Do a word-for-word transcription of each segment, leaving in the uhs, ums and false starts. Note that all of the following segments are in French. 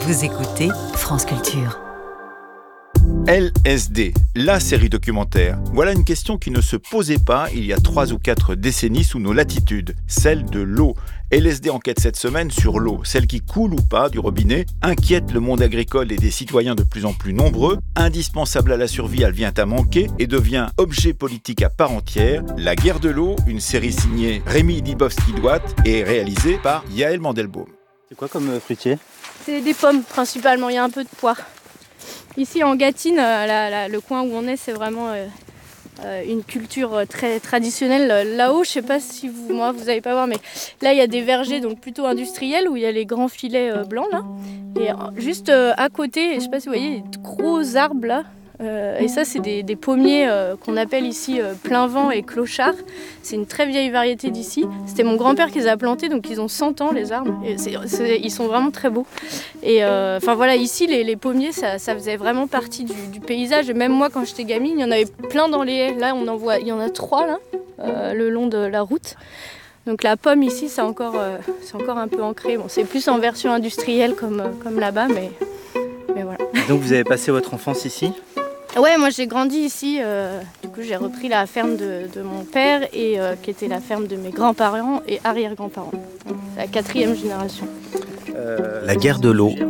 Vous écoutez France Culture. L S D, la série documentaire. Voilà une question qui ne se posait pas il y a trois ou quatre décennies sous nos latitudes, celle de l'eau. L S D enquête cette semaine sur l'eau, celle qui coule ou pas du robinet, inquiète le monde agricole et des citoyens de plus en plus nombreux, indispensable à la survie, elle vient à manquer et devient objet politique à part entière. La guerre de l'eau, une série signée Rémi Dibowski-Douat et réalisée par Yaël Mandelbaum. C'est quoi comme euh, fruitier ? C'est des pommes principalement, il y a un peu de poire. Ici en Gâtine, la, la, le coin où on est, c'est vraiment euh, euh, une culture très traditionnelle. Là-haut, je sais pas si vous, moi, vous n'allez pas voir, mais là il y a des vergers donc plutôt industriels où il y a les grands filets euh, blancs là. Et euh, juste euh, à côté, je sais pas si vous voyez, des gros arbres là. Euh, et ça, c'est des, des pommiers euh, qu'on appelle ici euh, plein vent et clochard. C'est une très vieille variété d'ici. C'était mon grand-père qui les a plantés, donc ils ont cent ans les arbres. Et c'est, c'est, ils sont vraiment très beaux. Et euh, enfin voilà, ici les, les pommiers, ça, ça faisait vraiment partie du, du paysage. Et même moi, quand j'étais gamine, il y en avait plein dans les haies. Là, on en voit, il y en a trois là, euh, le long de la route. Donc la pomme ici, c'est encore, euh, c'est encore un peu ancré. Bon, c'est plus en version industrielle comme, comme là-bas, mais, mais voilà. Donc vous avez passé votre enfance ici ? Ouais, moi j'ai grandi ici, euh, du coup j'ai repris la ferme de, de mon père et euh, qui était la ferme de mes grands-parents et arrière-grands-parents. Donc, c'est la quatrième génération. Euh, la guerre de l'eau,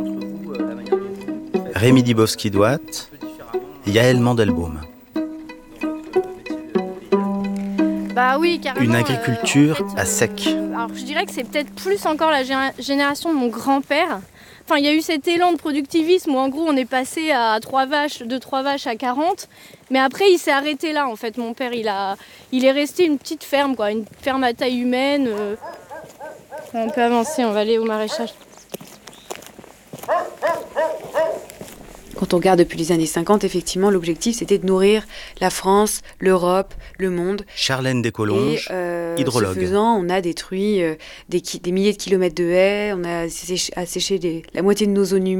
Rémi Dibowski-Douat, Yaël Mandelbaum. Bah oui, carrément. Une agriculture euh, en fait, à sec. Euh, alors je dirais que c'est peut-être plus encore la gé- génération de mon grand-père. Enfin, il y a eu cet élan de productivisme où en gros on est passé à trois vaches, de trois vaches à quarante. Mais après il s'est arrêté là en fait. Mon père il, a, il est resté une petite ferme, quoi, une ferme à taille humaine. Euh... On peut avancer, on va aller au maraîchage. Quand on regarde depuis les années cinquante, effectivement, l'objectif, c'était de nourrir la France, l'Europe, le monde. Charlène Descolonges, et, euh, hydrologue. Ce faisant, on a détruit euh, des, ki- des milliers de kilomètres de haies, on a asséché, asséché des, la moitié de nos zones humides.